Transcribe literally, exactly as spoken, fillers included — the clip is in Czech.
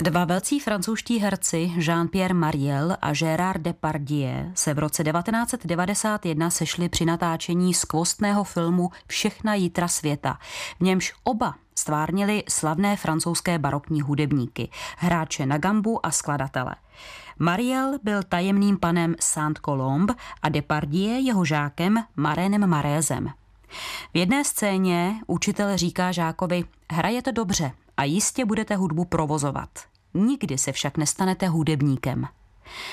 Dva velcí francouzští herci Jean-Pierre Mariel a Gérard Depardieu se v roce devatenáct set devadesát jedna sešli při natáčení skvostného filmu Všechna jitra světa, v němž oba stvárnili slavné francouzské barokní hudebníky, hráče na gambu a skladatele. Mariel byl tajemným panem Saint-Colombe a Depardieu jeho žákem Marénem Marézem. V jedné scéně učitel říká žákovi: hraje to dobře a jistě budete hudbu provozovat. Nikdy se však nestanete hudebníkem.